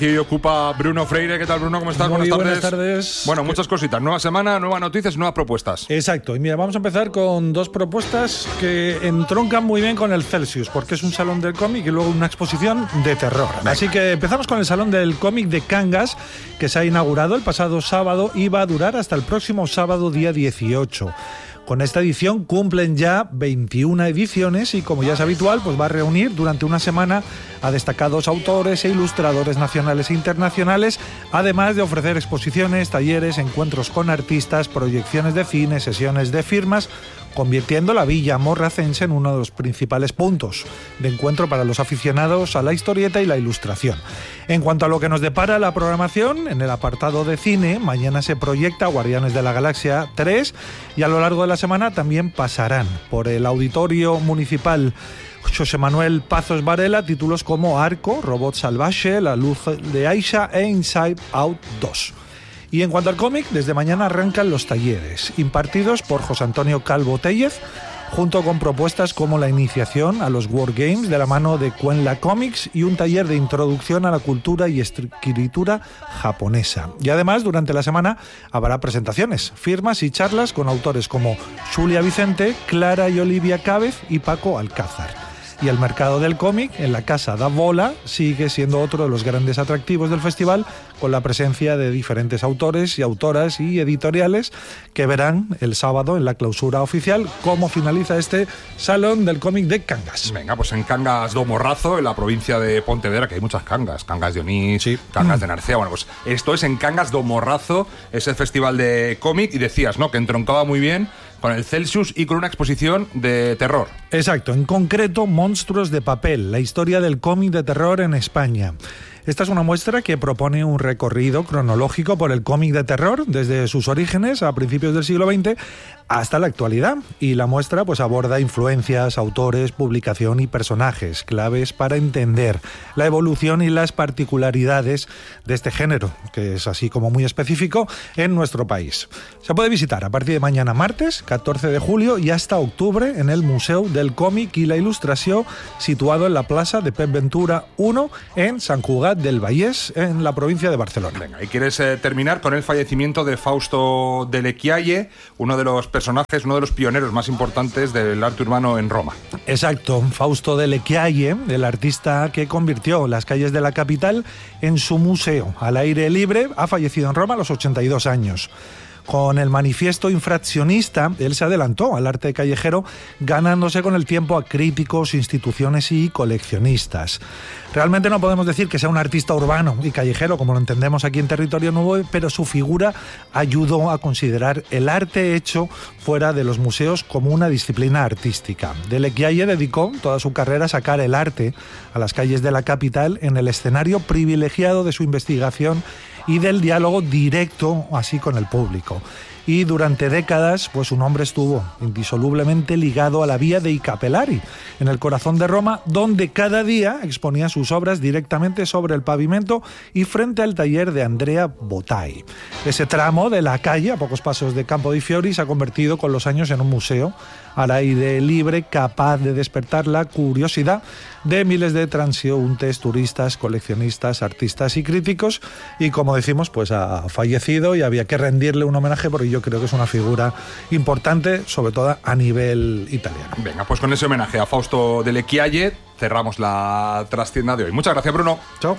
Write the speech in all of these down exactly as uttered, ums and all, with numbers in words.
Y ocupa Bruno Freire. ¿Qué tal, Bruno? ¿Cómo estás? Muy buenas tardes. Buenas tardes. Bueno, muchas cositas. Nueva semana, nuevas noticias, nuevas propuestas. Exacto. Y mira, vamos a empezar con dos propuestas que entroncan muy bien con el Celsius, porque es un salón del cómic y luego una exposición de terror. Venga. Así que empezamos con el salón del cómic de Cangas, que se ha inaugurado el pasado sábado y va a durar hasta el próximo sábado, día dieciocho. Con esta edición cumplen ya veintiuna ediciones y, como ya es habitual, pues va a reunir durante una semana a destacados autores e ilustradores nacionales e internacionales, además de ofrecer exposiciones, talleres, encuentros con artistas, proyecciones de cine, sesiones de firmas, convirtiendo la Villa Morracense en uno de los principales puntos de encuentro para los aficionados a la historieta y la ilustración. En cuanto a lo que nos depara la programación, en el apartado de cine, mañana se proyecta Guardianes de la Galaxia tres y a lo largo de la semana también pasarán por el Auditorio Municipal José Manuel Pazos Varela títulos como Arco, Robot Salvaje, La Luz de Aisha e Inside Out dos. Y en cuanto al cómic, desde mañana arrancan los talleres, impartidos por José Antonio Calvo Tellez, junto con propuestas como la iniciación a los Wargames de la mano de Cuenla Comics y un taller de introducción a la cultura y escritura japonesa. Y además, durante la semana habrá presentaciones, firmas y charlas con autores como Julia Vicente, Clara y Olivia Cávez y Paco Alcázar. Y el mercado del cómic en la Casa da Bola sigue siendo otro de los grandes atractivos del festival, con la presencia de diferentes autores y autoras y editoriales que verán el sábado en la clausura oficial cómo finaliza este Salón del Cómic de Cangas. Venga, pues en Cangas do Morrazo, en la provincia de Pontevedra, que hay muchas Cangas, Cangas de Onís, sí. Cangas mm. de Narcea. Bueno, pues esto es en Cangas do Morrazo, es el festival de cómic, y decías, ¿no?, que entroncaba muy bien con el Celsius y con una exposición de terror. Exacto, en concreto Monstruos de Papel, la historia del cómic de terror en España. Esta es una muestra que propone un recorrido cronológico por el cómic de terror desde sus orígenes a principios del siglo veinte hasta la actualidad, y la muestra pues aborda influencias, autores, publicación y personajes claves para entender la evolución y las particularidades de este género, que es así como muy específico en nuestro país. Se puede visitar a partir de mañana martes, catorce de julio, y hasta octubre en el Museo del Cómic y la Ilustración, situado en la Plaza de Pep Ventura uno en Sant Cugat del Vallès, en la provincia de Barcelona. Venga, y quieres eh, terminar con el fallecimiento de Fausto de Lechiaie, uno de los personajes, uno de los pioneros más importantes del arte urbano en Roma. Exacto, Fausto de Lechiaie, el artista que convirtió las calles de la capital en su museo al aire libre, ha fallecido en Roma a los ochenta y dos años. Con el manifiesto infraccionista, él se adelantó al arte callejero, ganándose con el tiempo a críticos, instituciones y coleccionistas. Realmente no podemos decir que sea un artista urbano y callejero, como lo entendemos aquí en Territorio Nuevo, pero su figura ayudó a considerar el arte hecho fuera de los museos como una disciplina artística. De Lechiaie dedicó toda su carrera a sacar el arte a las calles de la capital en el escenario privilegiado de su investigación y del diálogo directo así con el público. Y durante décadas, pues su nombre estuvo indisolublemente ligado a la vía de I Capellari, en el corazón de Roma, donde cada día exponía sus obras directamente sobre el pavimento y frente al taller de Andrea Bottai. Ese tramo de la calle, a pocos pasos de Campo dei Fiori, se ha convertido con los años en un museo al aire libre capaz de despertar la curiosidad de miles de transeúntes, turistas, coleccionistas, artistas y críticos. Y como decimos, pues ha fallecido y había que rendirle un homenaje porque yo creo que es una figura importante, sobre todo a nivel italiano. Venga, pues con ese homenaje a Fausto de Lechiaie cerramos la trastienda de hoy. Muchas gracias, Bruno. Chao.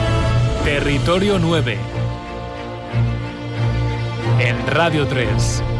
Territorio nueve en Radio tres.